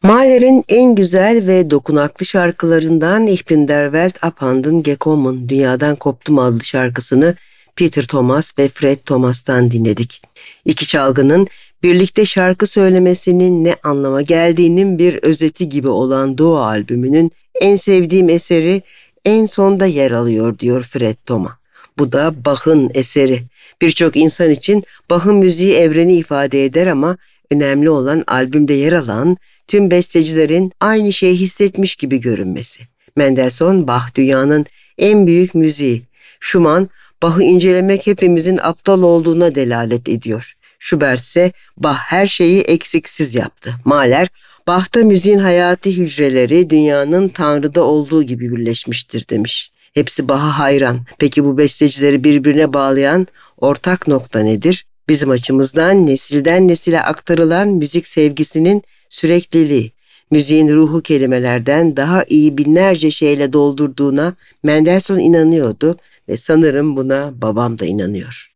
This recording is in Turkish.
Mahler'in en güzel ve dokunaklı şarkılarından Ich bin der Welt abhanden gekommen, Dünyadan Koptum adlı şarkısını Peter Thomas ve Fred Thomas'tan dinledik. İki çalgının birlikte şarkı söylemesinin ne anlama geldiğinin bir özeti gibi olan Doğu albümünün en sevdiğim eseri en sonda yer alıyor diyor Fred Thomas. Bu da Bach'ın eseri. Birçok insan için Bach'ın müziği evreni ifade eder ama önemli olan albümde yer alan tüm bestecilerin aynı şeyi hissetmiş gibi görünmesi. Mendelssohn, Bach dünyanın en büyük müziği. Schumann, Bach'ı incelemek hepimizin aptal olduğuna delalet ediyor. Schubert ise Bach her şeyi eksiksiz yaptı. Mahler, Bach'ta müziğin hayati hücreleri dünyanın Tanrı'da olduğu gibi birleşmiştir demiş. Hepsi Bach'a hayran. Peki bu bestecileri birbirine bağlayan ortak nokta nedir? Bizim açımızdan nesilden nesile aktarılan müzik sevgisinin sürekliliği, müziğin ruhu kelimelerden daha iyi binlerce şeyle doldurduğuna Mendelssohn inanıyordu ve sanırım buna babam da inanıyor.